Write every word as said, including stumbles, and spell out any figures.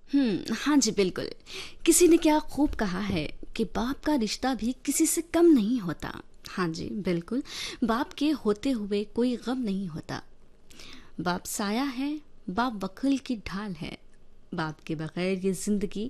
हम्म, हाँ जी बिल्कुल। किसी ने क्या खूब कहा है कि बाप का रिश्ता भी किसी से कम नहीं होता। हाँ जी बिल्कुल। बाप के होते हुए कोई गम नहीं होता। बाप साया है, बाप वकील की ढाल है, बाप के बगैर ये जिंदगी